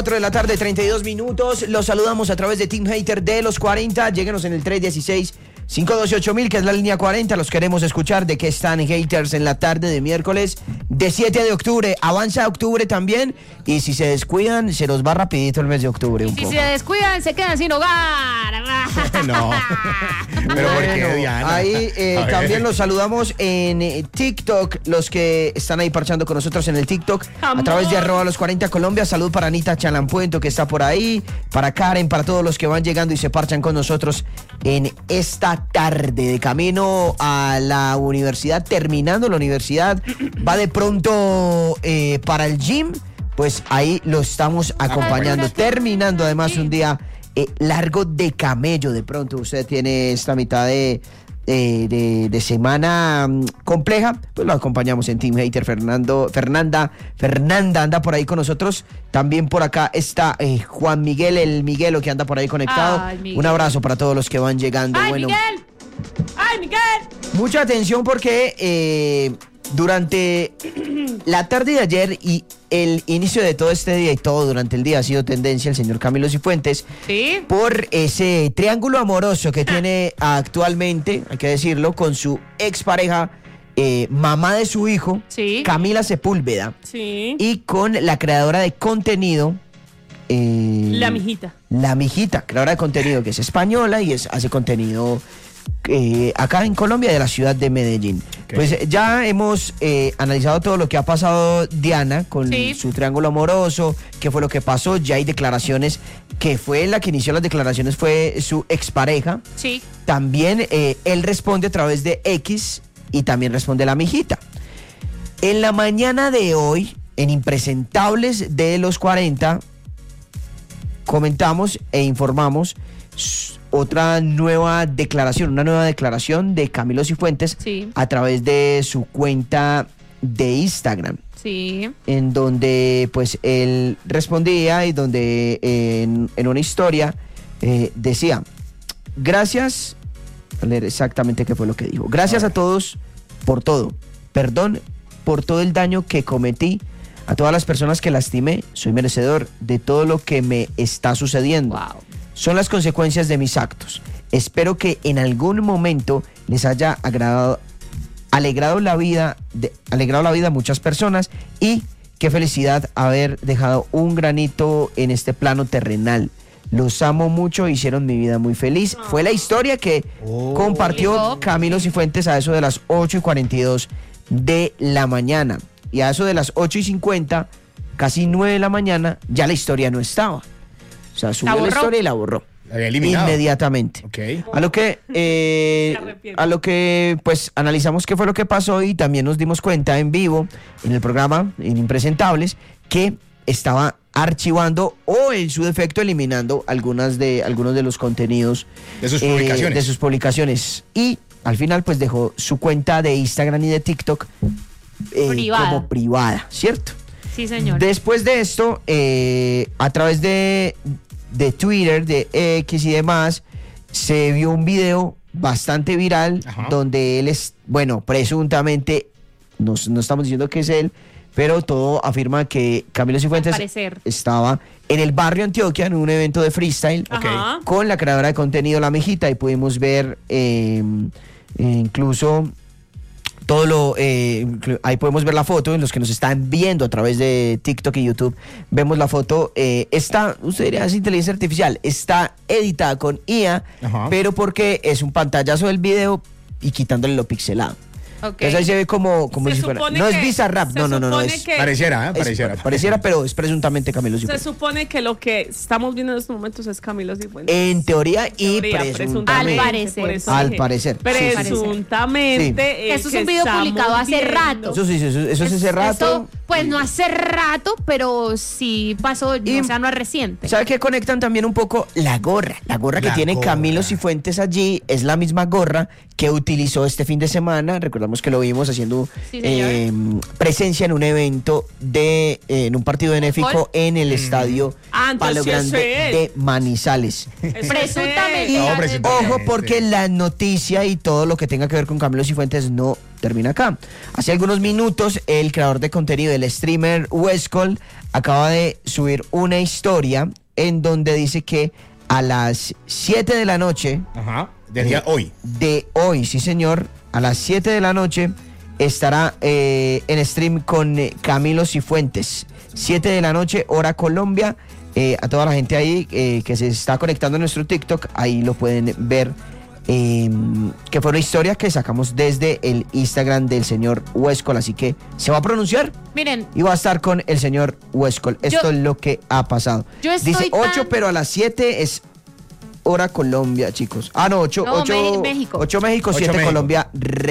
4 de la tarde, 32 minutos. Los saludamos a través de Team Hater de los 40. Lléguenos en el 316-528-1000, que es la línea 40. Los queremos escuchar de qué están haters en la tarde de miércoles de 7 de octubre. Avanza octubre también. Y si se descuidan, se nos va rapidito el mes de octubre. Y si se descuidan, se quedan sin hogar. No. Pero ¿por qué, Diana? Ahí también los saludamos en TikTok. Los que están ahí parchando con nosotros en el TikTok. A través de @los40 Colombia. Salud para Anita Chalampuento, que está por ahí. Para Karen, para todos los que van llegando y se parchan con nosotros en esta tarde de camino a la universidad, terminando la universidad, va de pronto para el gym, pues ahí lo estamos acompañando, terminando además un día largo de camello. De pronto usted tiene esta mitad de semana compleja, pues lo acompañamos en Team Hater. Fernanda anda por ahí con nosotros. También por acá está Juan Miguel, el Miguelo, que anda por ahí conectado. Un abrazo para todos los que van llegando. ¡Ay, bueno, Miguel! ¡Ay, Miguel! Mucha atención porque durante la tarde de ayer y el inicio de todo este día y todo durante el día ha sido tendencia el señor Camilo Cifuentes, ¿sí?, por ese triángulo amoroso que tiene actualmente, hay que decirlo, con su expareja, mamá de su hijo, sí, Camila Sepúlveda, sí, y con la creadora de contenido, la mijita. La mijita, creadora de contenido, que es española y hace contenido acá en Colombia, de la ciudad de Medellín. Okay. Pues ya hemos analizado todo lo que ha pasado Diana con su triángulo amoroso, qué fue lo que pasó. Ya hay declaraciones, que fue la que inició las declaraciones, fue su expareja. Sí. También él responde a través de X y también responde la mijita. En la mañana de hoy, en Impresentables de los 40, comentamos e informamos una nueva declaración de Camilo Cifuentes, a través de su cuenta de Instagram. Sí. En donde pues él respondía y donde en una historia decía: gracias, a leer exactamente qué fue lo que dijo. Gracias a todos por todo. Perdón por todo el daño que cometí. A todas las personas que lastimé, soy merecedor de todo lo que me está sucediendo. Wow. Son las consecuencias de mis actos. Espero que en algún momento les haya alegrado la vida a muchas personas, y qué felicidad haber dejado un granito en este plano terrenal. Los amo mucho, hicieron mi vida muy feliz. Fue la historia que compartió Camilo Cifuentes a eso de las 8:42 de la mañana. Y a eso de las 8:50, casi 9 de la mañana, ya la historia no estaba. O sea, subió la historia y la borró. La había eliminado Inmediatamente. Okay. A lo que pues analizamos qué fue lo que pasó, y también nos dimos cuenta en vivo en el programa, en Impresentables, que estaba archivando o en su defecto eliminando algunos de los contenidos de sus publicaciones. Y al final pues dejó su cuenta de Instagram y de TikTok como privada, ¿cierto? Sí, señor. Después de esto, a través de Twitter, de X y demás, se vio un video bastante viral. Ajá. Donde él es, bueno, presuntamente, no estamos diciendo que es él, pero todo afirma que Camilo Cifuentes estaba en el barrio Antioquia en un evento de freestyle, con la creadora de contenido La Mijita, y pudimos ver incluso todo ahí podemos ver la foto. En los que nos están viendo a través de TikTok y YouTube, vemos la foto. Usted diría, es inteligencia artificial, está editada con IA, pero porque es un pantallazo del video y quitándole lo pixelado. Okay. Entonces ahí se ve como si fuera. No es Bizarrap, no. Es, pareciera, pero es presuntamente Camilo Cifuentes. Se supone que lo que estamos viendo en estos momentos es Camilo Cifuentes. En teoría y presuntamente. Al parecer. Presuntamente. Sí. Eso es un video publicado hace rato. Eso es hace rato. Pues no hace rato, pero sí pasó, o sea, no es reciente. ¿Sabe qué conectan también un poco? La gorra que tiene Camilo Cifuentes allí es la misma gorra que utilizó este fin de semana. Recordamos que lo vimos haciendo presencia en un evento en un partido benéfico en el estadio Palo Grande de Manizales. Presuntamente. Ojo, porque la noticia y todo lo que tenga que ver con Camilo Cifuentes no termina acá. Hace algunos minutos, el creador de contenido, el streamer Westcol acaba de subir una historia en donde dice que a las 7 de la noche... Ajá, desde hoy. De hoy, sí señor, a las 7 de la noche estará en stream con Camilo Cifuentes. 7 de la noche, hora Colombia. A toda la gente ahí que se está conectando a nuestro TikTok, ahí lo pueden ver. Que fue una historia que sacamos desde el Instagram del señor Westcol, así que se va a pronunciar. Miren, y va a estar con el señor Westcol. Esto es lo que ha pasado. Dice 8, pero a las 7 es hora Colombia, chicos. Ah, no, 8 México. 8 México, 7 México. Colombia.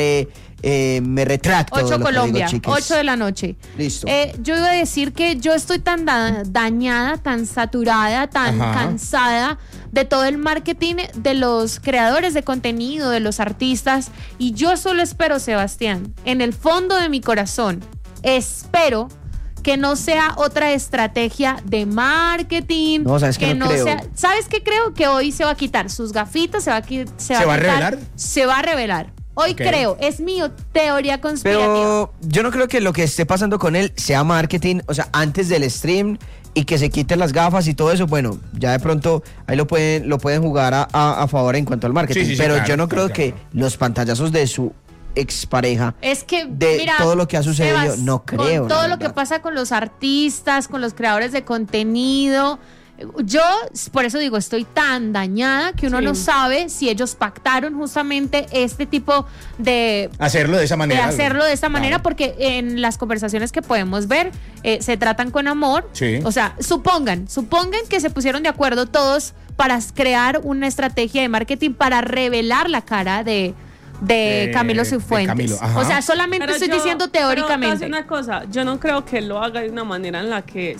Me retracto. 8 Colombia, digo, 8 de la noche. Listo. Yo iba a decir que yo estoy tan dañada, tan saturada, tan cansada de todo el marketing de los creadores de contenido, de los artistas, y yo solo espero, Sebastián, en el fondo de mi corazón, espero que no sea otra estrategia de marketing. No, ¿sabes qué? No creo. ¿Sabes qué creo? Que hoy se va a quitar sus gafitas, se va a revelar? Se va a revelar. Hoy creo, es mi teoría conspirativa. Pero yo no creo que lo que esté pasando con él sea marketing, o sea, antes del stream y que se quiten las gafas y todo eso, bueno, ya de pronto ahí lo pueden jugar a favor en cuanto al marketing, Sí, pero claro, yo no creo claro. que los pantallazos de su expareja, es que de mira, todo lo que ha sucedido, Sebas, no creo. con todo la lo que verdad. pasa con los artistas, con los creadores de contenido, yo por eso digo, estoy tan dañada que uno Sí. no sabe si ellos pactaron justamente este tipo de Hacerlo de esa manera. manera, porque en las conversaciones que podemos ver se tratan con amor. Sí. O sea, supongan que se pusieron de acuerdo todos para crear una estrategia de marketing para revelar la cara de Camilo Cifuentes. Camilo, ajá. O sea, solamente Pero estoy yo- diciendo teóricamente. Pero te voy a decir una cosa, yo no creo que él lo haga de una manera en la que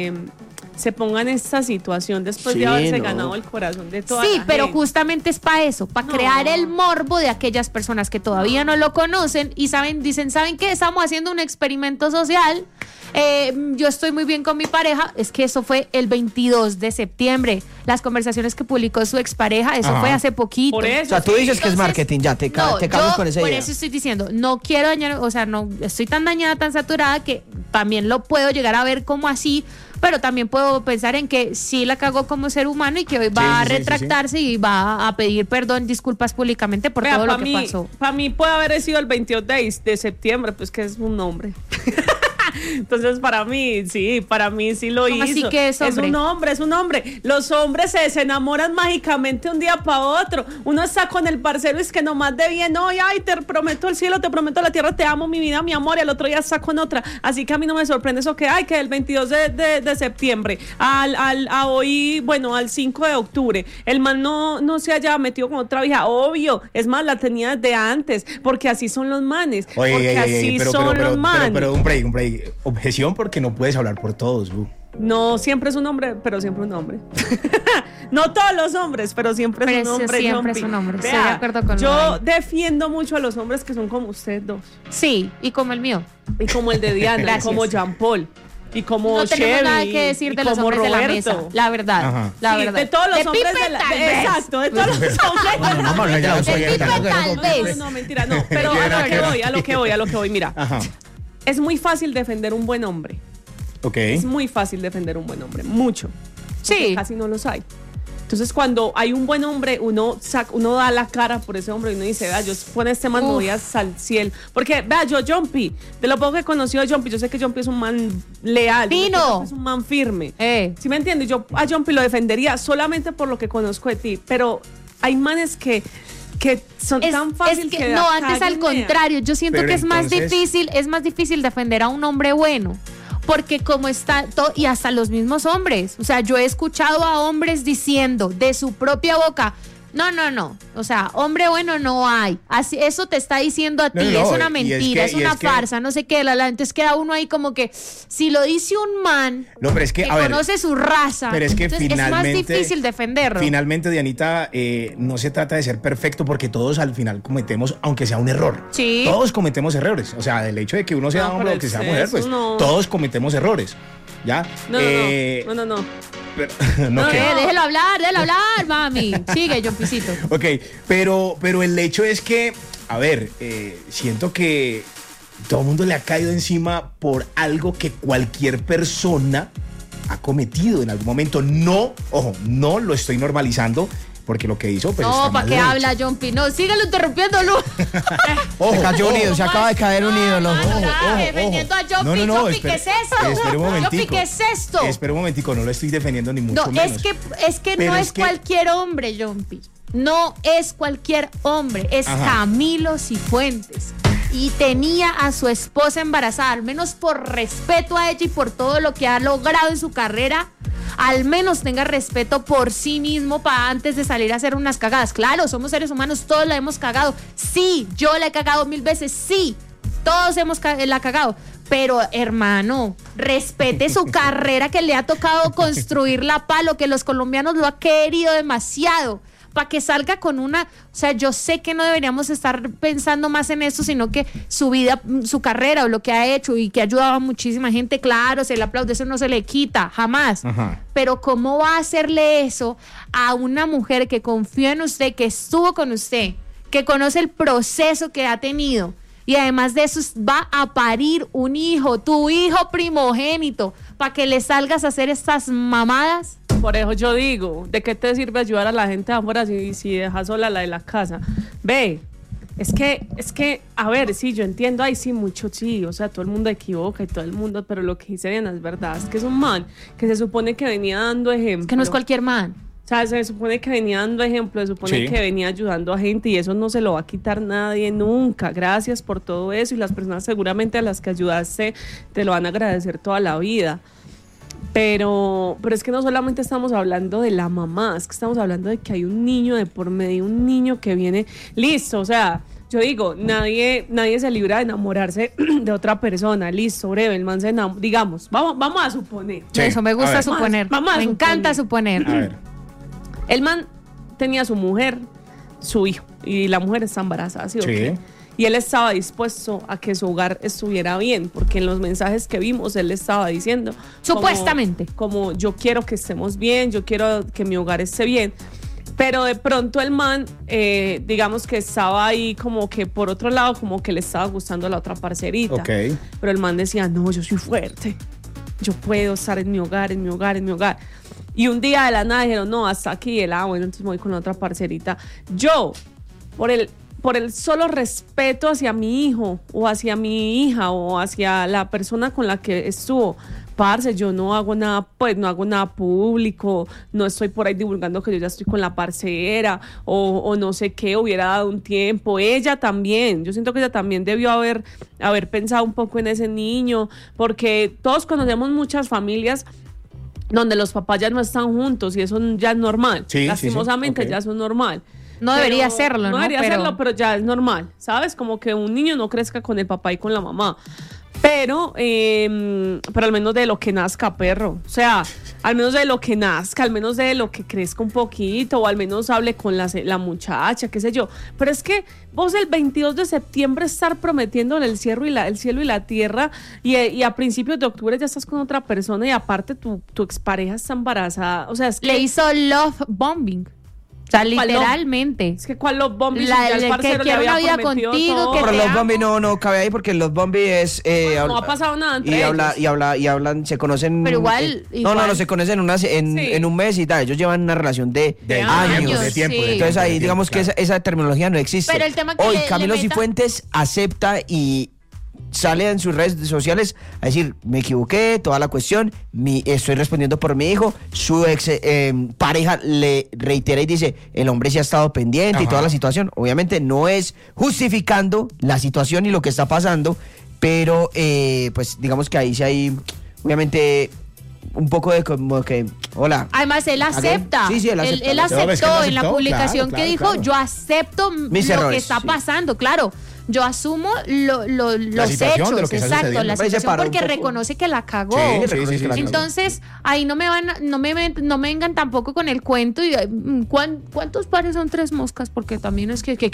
se ponga en esta situación después Sí, de haberse no. ganado el corazón de toda Sí, la pero gente. justamente es para eso, para No. crear el morbo de aquellas personas que todavía no lo conocen y dicen, ¿saben qué? Estamos haciendo un experimento social. Yo estoy muy bien con mi pareja. Es que eso fue el 22 de septiembre. Las conversaciones que publicó su expareja, eso Ajá. fue hace poquito. Por O eso. sea, tú dices que es Entonces, marketing, ya te No, cambias yo con esa por idea. eso estoy diciendo, no quiero dañar, o sea, no estoy tan dañada, tan saturada que también lo puedo llegar a ver como así, pero también puedo pensar en que sí la cagó como ser humano y que hoy va a sí, sí, retractarse y va a pedir perdón, disculpas públicamente por todo lo que pasó. Para mí puede haber sido el 22 de septiembre, pues que es un hombre. Entonces, para mí sí lo ¿Cómo hizo. así que es hombre? Es un hombre. Los hombres se enamoran mágicamente un día para otro. Uno está con el parcero y es que nomás de bien, ay, te prometo el cielo, te prometo la tierra, te amo, mi vida, mi amor, y al otro día está con otra. Así que a mí no me sorprende eso que el 22 de septiembre a hoy, bueno, al 5 de octubre, el man no se haya metido con otra vieja, obvio. Es más, la tenía desde antes, porque así son los manes. Porque así son los manes. Pero un break. Objeción porque no puedes hablar por todos, Lu. No, siempre es un hombre, pero siempre un hombre. No todos los hombres, pero siempre es un hombre. siempre Jumpy. es un hombre. Vea, Estoy de acuerdo con yo Lorena. defiendo mucho a los hombres que son como ustedes dos. Sí, y como el mío. Y como el de Diana, y Gracias. como Jean Paul. Y como No tenemos Chevy, nada que decir y de los como hombres de la Roberto. mesa. La verdad. Ajá. La Sí, verdad. de todos los hombres Pipe, de la tal vez. exacto, de todos los hombres. Bueno, no, vamos a hablar de la De soya, Pipe, tampoco- tal vez. No, mentira, no. Pero Tiene a nada lo que que ver. voy, mira. Ajá. Es muy fácil defender un buen hombre. Ok. Es muy fácil defender un buen hombre, mucho. Sí. Porque casi no los hay. Entonces, cuando hay un buen hombre, uno da la cara por ese hombre y uno dice, vea, yo con este man me voy al cielo. Porque, vea, yo, Jumpy, de lo poco que he conocido a Jumpy, yo sé que Jumpy es un man leal. yo sé que Fino. Jumpy es un man firme. ¿Sí me entiendes? Yo a Jumpy lo defendería solamente por lo que conozco de ti. Pero hay manes que son tan fáciles que no, antes al contrario, yo siento Pero que es más entonces- difícil defender a un hombre bueno. Porque como está todo, y hasta los mismos hombres, o sea, yo he escuchado a hombres diciendo de su propia boca, no, o sea, hombre bueno no hay, así, eso te está diciendo a ti, No, es una y es mentira, que- es una y es que- farsa, no sé qué, entonces queda uno ahí como que, si lo dice un man No, pero es que, a ver, conoce su raza, pero es que entonces es más finalmente- difícil defenderlo. Finalmente, Dianita, no se trata de ser perfecto porque todos al final cometemos, aunque sea un error. Sí. Todos cometemos errores. O sea, del hecho de que uno sea No, hombre o pero que sea es mujer, pues eso, no. todos cometemos errores. ¿Ya? No. Pero- no, ¿qué? Déjelo hablar, mami. Sigue, Jumpicito. Ok, pero el hecho es que, a ver, siento que Todo el mundo le ha caído encima por algo que cualquier persona ha cometido en algún momento. No, ojo, no lo estoy normalizando, porque lo que hizo, pues No, está ¿para mal qué hecho. habla, John P? No, síguelo interrumpiendo, Lu. Ojo, Se cayó un ídolo, se acaba de caer un ídolo. Defendiendo a John P. John P, ¿qué es esto? Espera un momentico. John P, ¿qué es esto? Espera un momentico, no lo estoy defendiendo ni mucho No, menos. es que Pero no es es que- cualquier hombre, John P. No es cualquier hombre, es Ajá. Camilo Cifuentes. Y tenía a su esposa embarazada, al menos por respeto a ella y por todo lo que ha logrado en su carrera, al menos tenga respeto por sí mismo para antes de salir a hacer unas cagadas. Claro, somos seres humanos, todos la hemos cagado. Sí, yo la he cagado 1000 veces, sí, todos la cagado. Pero, hermano, respete su carrera, que le ha tocado construirla a palo, que los colombianos lo han querido demasiado, para que salga con una... O sea, yo sé que no deberíamos estar pensando más en esto, sino que su vida, su carrera o lo que ha hecho y que ha ayudado a muchísima gente, claro, se le aplaude, eso no se le quita, jamás. Ajá. Pero ¿cómo va a hacerle eso a una mujer que confió en usted, que estuvo con usted, que conoce el proceso que ha tenido? Y además de eso va a parir un hijo, tu hijo primogénito, para que le salgas a hacer estas mamadas. Por eso yo digo, ¿de qué te sirve ayudar a la gente de afuera si dejas sola la de la casa? Ve, es que, a ver, sí, yo entiendo, ay, sí, mucho sí, o sea, todo el mundo equivoca y todo el mundo, pero lo que dice Diana es verdad, es que es un man que se supone que venía dando ejemplo. Que no es cualquier man. O sea, se supone que venía dando ejemplo, se supone Sí. que venía ayudando a gente y eso no se lo va a quitar nadie nunca. Gracias por todo eso y las personas seguramente a las que ayudaste te lo van a agradecer toda la vida. Pero es que no solamente estamos hablando de la mamá, es que estamos hablando de que hay un niño de por medio, un niño que viene listo, o sea, yo digo, nadie se libra de enamorarse de otra persona, listo, breve, el man se enamora, digamos, vamos a suponer. Sí, Eso me a gusta ver. suponer. Vamos a Me suponer. encanta suponer. A ver. El man tenía su mujer, su hijo, y la mujer está embarazada, ¿sí o Sí. qué? Y él estaba dispuesto a que su hogar estuviera bien, porque en los mensajes que vimos él estaba diciendo... Supuestamente. Como yo quiero que estemos bien, yo quiero que mi hogar esté bien. Pero de pronto el man, digamos que estaba ahí como que por otro lado, como que le estaba gustando a la otra parcerita. Ok. Pero el man decía, no, yo soy fuerte, yo puedo estar en mi hogar, en mi hogar, en mi hogar. Y un día de la nada dijeron, no, hasta aquí. Y él, bueno, entonces me voy con la otra parcerita. Yo, por el solo respeto hacia mi hijo o hacia mi hija o hacia la persona con la que estuvo, parce, yo no hago nada, pues no hago nada público, no estoy por ahí divulgando que yo ya estoy con la parcera o no sé qué, hubiera dado un tiempo. Ella también, yo siento que ella también debió haber pensado un poco en ese niño, porque todos conocemos muchas familias donde los papás ya no están juntos y eso ya es normal. Sí, lastimosamente sí, sí. Ya eso es normal. No debería serlo, ¿no? No debería Pero- serlo, pero ya es normal, ¿sabes? Como que un niño no crezca con el papá y con la mamá. Pero al menos de lo que nazca, perro. O sea, al menos de lo que nazca, al menos de lo que crezca un poquito, o al menos hable con la muchacha, qué sé yo. Pero es que vos el 22 de septiembre estar prometiéndole el cielo y la tierra, y a principios de octubre ya estás con otra persona, y aparte tu expareja está embarazada. O sea, es que... Le hizo love bombing. O sea, ¿Cuál literalmente. Es que cuál los bombis La- ya el el que parcero le quiere había una vida prometido contigo, todo. que Pero te los amo. Bombi no cabe ahí porque los Bombi es... No ha pasado nada entre y hablan, se conocen... Pero igual- No, se conocen Sí. en un mes y tal. Ellos llevan una relación de años. de tiempo. sí. Entonces ahí digamos que esa terminología no existe. Pero el tema que Hoy le Camilo meta- Cifuentes acepta y sale en sus redes sociales a decir, me equivoqué, toda la cuestión, estoy respondiendo por mi hijo. Su ex pareja le reitera y dice, el hombre sí ha estado pendiente y Ajá. toda la situación. Obviamente no es justificando la situación y lo que está pasando, pero pues digamos que ahí sí hay, obviamente, un poco de como que, hola. Además, él acepta. Sí, él acepta. Él No, es que él aceptó en la aceptó, publicación claro, que dijo, claro. yo acepto Mis lo errores, que está sí. pasando, claro. Yo asumo los situación hechos, de lo que está exacto, sucediendo. la Hombre, se situación paró un porque poco. reconoce que la cagó. Sí. Entonces, ahí no me vengan tampoco con el cuento y ¿cuántos pares son 3 moscas? Porque también es que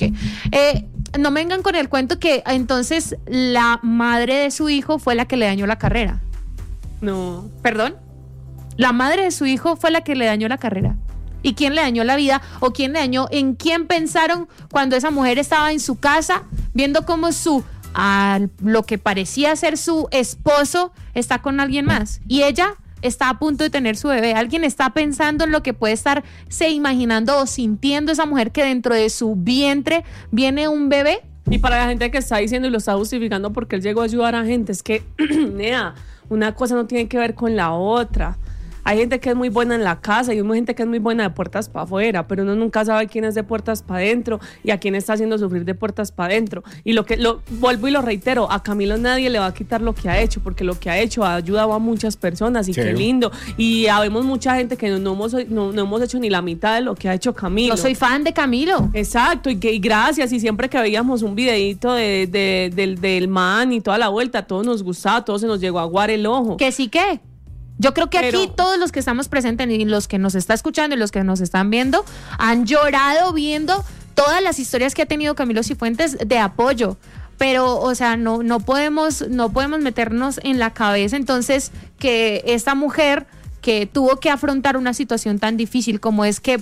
no me vengan con el cuento que entonces la madre de su hijo fue la que le dañó la carrera. No. ¿Perdón? La madre de su hijo fue la que le dañó la carrera. ¿Y quién le dañó la vida? ¿O quién le dañó? ¿En quién pensaron cuando esa mujer estaba en su casa viendo cómo su a lo que parecía ser su esposo está con alguien más y ella está a punto de tener su bebé. Alguien está pensando en lo que puede estarse imaginando o sintiendo esa mujer que dentro de su vientre viene un bebé. Y para la gente que está diciendo y lo está justificando porque él llegó a ayudar a gente, es que, nea, una cosa no tiene que ver con la otra. Hay gente que es muy buena en la casa y hay gente que es muy buena de puertas para afuera, pero uno nunca sabe quién es de puertas para adentro y a quién está haciendo sufrir de puertas para adentro. Y vuelvo y lo reitero, a Camilo nadie le va a quitar lo que ha hecho, porque lo que ha hecho ha ayudado a muchas personas y qué lindo. Y habemos mucha gente que no hemos hecho ni la mitad de lo que ha hecho Camilo. Yo soy fan de Camilo. Exacto, y gracias. Y siempre que veíamos un videito del man y toda la vuelta, a todos nos gustaba, a todos se nos llegó a aguar el ojo. Que sí que... Yo creo que aquí todos los que estamos presentes y los que nos está escuchando y los que nos están viendo han llorado viendo todas las historias que ha tenido Camilo Cifuentes de apoyo. Pero, o sea, no podemos meternos en la cabeza entonces que esta mujer que tuvo que afrontar una situación tan difícil como es que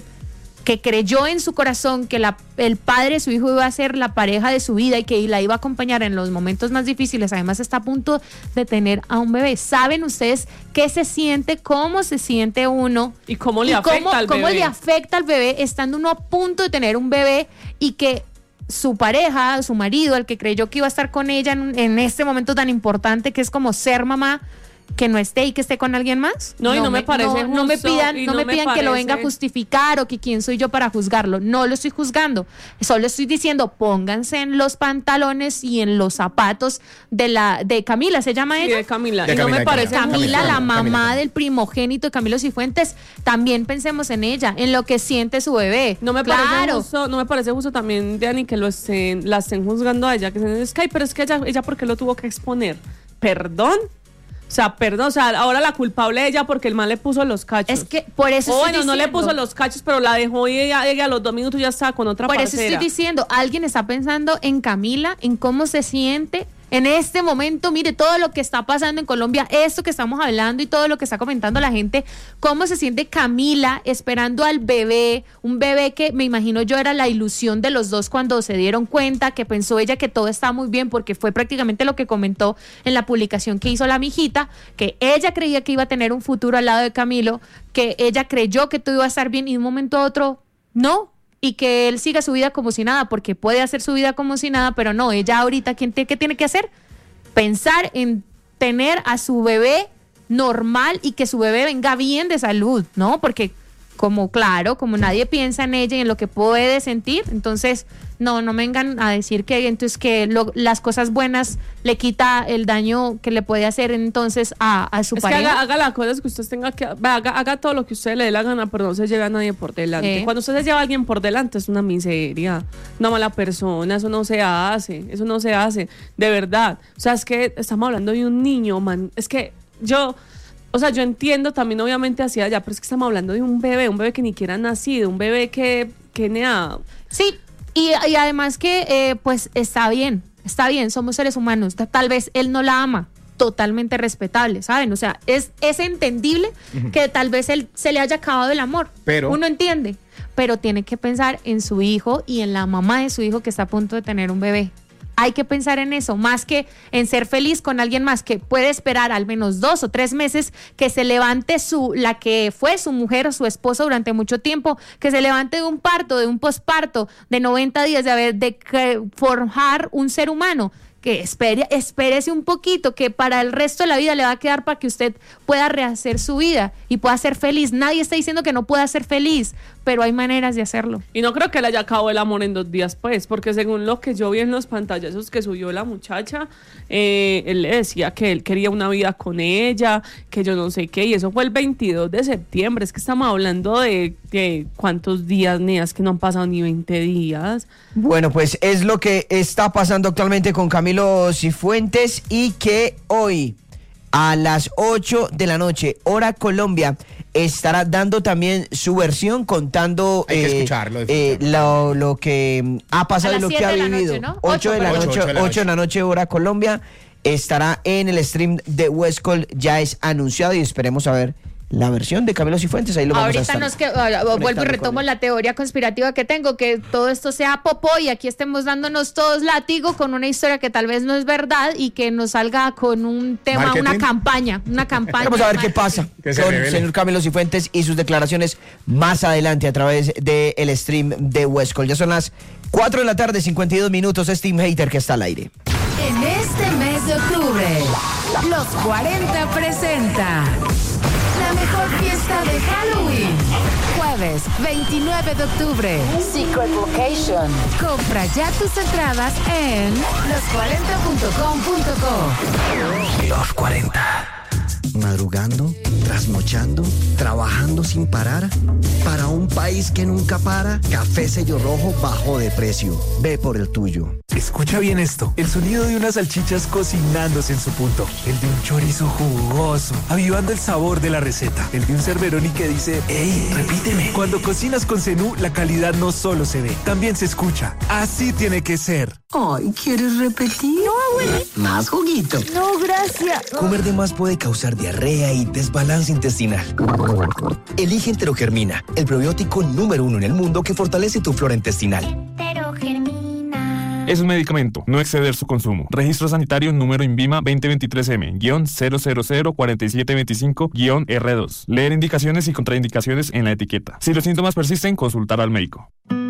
creyó en su corazón que el padre de su hijo iba a ser la pareja de su vida y que la iba a acompañar en los momentos más difíciles, además está a punto de tener a un bebé. ¿Saben ustedes qué se siente, cómo se siente uno? ¿Y cómo le afecta al bebé? ¿Cómo le afecta al bebé estando uno a punto de tener un bebé y que su pareja, su marido, el que creyó que iba a estar con ella en este momento tan importante que es como ser mamá, que no esté y que esté con alguien más? No me parece justo. No me pidan que lo venga a justificar o que quién soy yo para juzgarlo. No lo estoy juzgando. Solo estoy diciendo, pónganse en los pantalones y en los zapatos de Camila, ¿se llama ella? Sí, de Camila. De y Camila, no me parece Camila, la mamá Camila. del primogénito de Camilo Cifuentes. También pensemos en ella, en lo que siente su bebé. No me parece justo también, Dani, que la estén juzgando a ella, que se Sky, pero es que ella ¿por qué lo tuvo que exponer? ¿Perdón? O sea, ahora la culpable de ella porque el man le puso los cachos. Es que por eso no le puso los cachos, pero la dejó y ella a los 2 minutos ya estaba con otra parcera. Por eso estoy diciendo, alguien está pensando en Camila, en cómo se siente en este momento. Mire todo lo que está pasando en Colombia, esto que estamos hablando y todo lo que está comentando la gente, cómo se siente Camila esperando al bebé, un bebé que me imagino yo era la ilusión de los dos cuando se dieron cuenta, que pensó ella que todo estaba muy bien, porque fue prácticamente lo que comentó en la publicación que hizo la mijita, que ella creía que iba a tener un futuro al lado de Camilo, que ella creyó que todo iba a estar bien y de un momento a otro no. Y que él siga su vida como si nada, porque puede hacer su vida como si nada, pero no, ella ahorita, ¿qué tiene que hacer? Pensar en tener a su bebé normal y que su bebé venga bien de salud, ¿no? Porque como nadie piensa en ella y en lo que puede sentir, entonces no me vengan a decir que entonces las cosas buenas le quita el daño que le puede hacer entonces a su pareja. Que haga las cosas que usted tenga que haga todo lo que usted le dé la gana, pero no se lleve a nadie por delante. Cuando usted se lleva a alguien por delante es una miseria, una mala persona, eso no se hace, de verdad. O sea, es que estamos hablando de un niño, man, es que yo entiendo también obviamente hacia allá, pero es que estamos hablando de un bebé que ni siquiera ha nacido, un bebé que Sí, y además que pues está bien, somos seres humanos, tal vez él no la ama, totalmente respetable, ¿saben? O sea, es entendible que tal vez él se le haya acabado el amor, pero uno entiende, pero tiene que pensar en su hijo y en la mamá de su hijo que está a punto de tener un bebé. Hay que pensar en eso, más que en ser feliz con alguien más que puede esperar al menos 2 o 3 meses que se levante la que fue su mujer o su esposa durante mucho tiempo, que se levante de un parto, de un posparto, de 90 días de forjar un ser humano. Que espérese un poquito, que para el resto de la vida le va a quedar para que usted pueda rehacer su vida y pueda ser feliz. Nadie está diciendo que no pueda ser feliz, pero hay maneras de hacerlo. Y no creo que le haya acabado el amor en 2 días, pues, porque según lo que yo vi en los pantallazos que subió la muchacha, él le decía que él quería una vida con ella, que yo no sé qué, y eso fue el 22 de septiembre. Es que estamos hablando de cuántos días, Neas, que no han pasado ni 20 días. Bueno, pues es lo que está pasando actualmente con Camilo Cifuentes y que hoy a las 8 de la noche, hora Colombia, estará dando también su versión contando hay que escucharlo, lo que ha pasado y lo que ha vivido. Noche, ¿no? 8 de la noche, hora Colombia, estará en el stream de Westcol, ya es anunciado y esperemos a ver la versión de Camilo Cifuentes. Ahí lo vamos a estar. Vuelvo y retomo la teoría conspirativa que tengo, que todo esto sea popó y aquí estemos dándonos todos látigo con una historia que tal vez no es verdad y que nos salga con un tema, ¿Marketing? una campaña. Vamos a ver qué pasa Que se con el revele. señor Camilo Cifuentes y sus declaraciones más adelante a través del stream de Huescol. Ya son las 4 de la tarde, 52 minutos. Es Team Hater que está al aire. En este mes de octubre, los 40 presenta la mejor fiesta de Halloween. Jueves 29 de octubre, Secret Location. Compra ya tus entradas en los40.com.co. Los 40. Madrugando, trasnochando, trabajando sin parar. Para un país que nunca para, Café Sello Rojo bajó de precio. Ve por el tuyo. Escucha bien esto, el sonido de unas salchichas cocinándose en su punto, el de un chorizo jugoso, avivando el sabor de la receta, el de un Cerveroni que dice, ¡ey, repíteme! Cuando cocinas con Zenú, la calidad no solo se ve, también se escucha. Así tiene que ser. Ay, ¿quieres repetir? No, abuelita. Más juguito. No, gracias. Comer de más puede causar diarrea y desbalance intestinal. Elige Enterogermina, el probiótico número 1 en el mundo que fortalece tu flora intestinal. Es un medicamento, no exceder su consumo. Registro sanitario número INVIMA 2023M-0004725-R2. Leer indicaciones y contraindicaciones en la etiqueta. Si los síntomas persisten, consultar al médico.